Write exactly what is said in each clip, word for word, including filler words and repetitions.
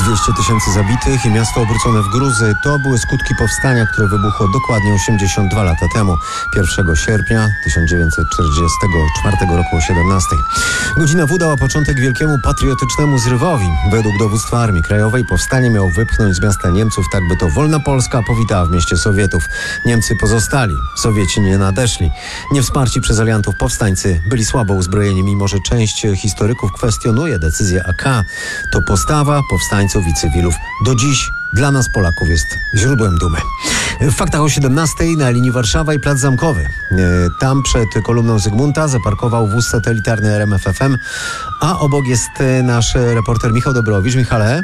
dwieście tysięcy zabitych i miasto obrócone w gruzy. To były skutki powstania, które wybuchło dokładnie osiemdziesiąt dwa lata temu, pierwszego sierpnia tysiąc dziewięćset czterdziestego czwartego roku o siedemnastej. Godzina W dała początek wielkiemu patriotycznemu zrywowi. Według dowództwa Armii Krajowej powstanie miało wypchnąć z miasta Niemców, tak by to wolna Polska powitała w mieście Sowietów. Niemcy pozostali, Sowieci nie nadeszli. Niewsparci przez aliantów powstańcy byli słabo uzbrojeni, mimo że część historyków kwestionuje decyzję A K. To postawa powstańców i cywilów do dziś dla nas Polaków jest źródłem dumy. W faktach o siedemnastej na linii Warszawa i Plac Zamkowy. Tam przed kolumną Zygmunta zaparkował wóz satelitarny R M F F M, a obok jest nasz reporter Michał Dobrowicz. Michale?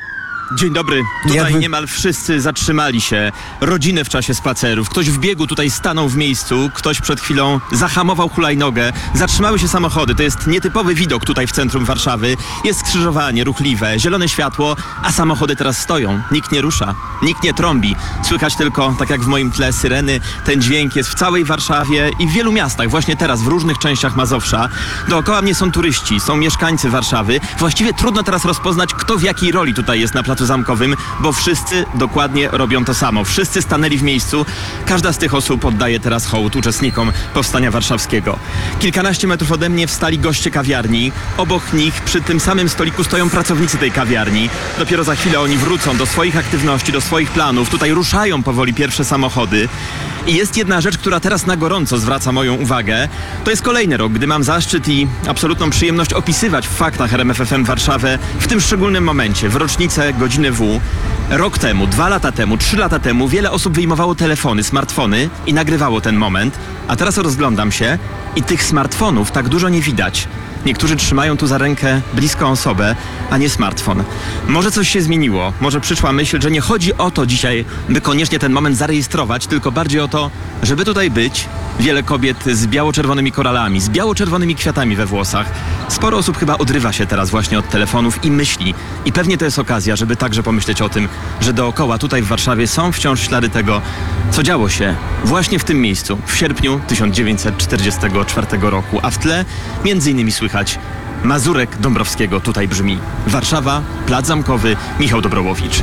Dzień dobry. Tutaj wy... niemal wszyscy zatrzymali się. Rodziny w czasie spacerów. Ktoś w biegu tutaj stanął w miejscu. Ktoś przed chwilą zahamował hulajnogę. Zatrzymały się samochody. To jest nietypowy widok tutaj w centrum Warszawy. Jest skrzyżowanie ruchliwe, zielone światło, a samochody teraz stoją. Nikt nie rusza. Nikt nie trąbi. Słychać tylko, tak jak w moim tle, syreny. Ten dźwięk jest w całej Warszawie i w wielu miastach. Właśnie teraz, w różnych częściach Mazowsza. Dookoła mnie są turyści, są mieszkańcy Warszawy. Właściwie trudno teraz rozpoznać, kto w jakiej roli tutaj jest na placu Zamkowym, bo wszyscy dokładnie robią to samo. Wszyscy stanęli w miejscu. Każda z tych osób oddaje teraz hołd uczestnikom Powstania Warszawskiego. Kilkanaście metrów ode mnie wstali goście kawiarni. Obok nich przy tym samym stoliku stoją pracownicy tej kawiarni. Dopiero za chwilę oni wrócą do swoich aktywności, do swoich planów. Tutaj ruszają powoli pierwsze samochody. I jest jedna rzecz, która teraz na gorąco zwraca moją uwagę. To jest kolejny rok, gdy mam zaszczyt i absolutną przyjemność opisywać w faktach R M F F M Warszawę w tym szczególnym momencie, w rocznicę godziny W. Rok temu, dwa lata temu, trzy lata temu wiele osób wyjmowało telefony, smartfony i nagrywało ten moment. A teraz rozglądam się i tych smartfonów tak dużo nie widać. Niektórzy trzymają tu za rękę bliską osobę, a nie smartfon. Może coś się zmieniło, może przyszła myśl, że nie chodzi o to dzisiaj, by koniecznie ten moment zarejestrować, tylko bardziej o to, żeby tutaj być. Wiele kobiet z biało-czerwonymi koralami, z biało-czerwonymi kwiatami we włosach. Sporo osób chyba odrywa się teraz właśnie od telefonów i myśli. I pewnie to jest okazja, żeby także pomyśleć o tym, że dookoła tutaj w Warszawie są wciąż ślady tego, co działo się właśnie w tym miejscu w sierpniu tysiąc dziewięćset czterdziestego czwartego roku. A w tle między innymi słychać Mazurek Dąbrowskiego. Tutaj brzmi Warszawa, Plac Zamkowy, Michał Dobrowicz.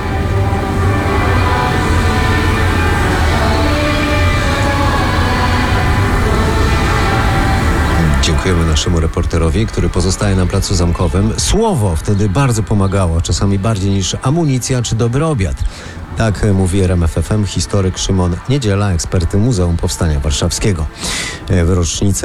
Dziękujemy naszemu reporterowi, który pozostaje na Placu Zamkowym. Słowo wtedy bardzo pomagało, czasami bardziej niż amunicja czy dobry obiad. Tak mówi R M F F M historyk Szymon Niedziela, ekspert Muzeum Powstania Warszawskiego. W rocznicę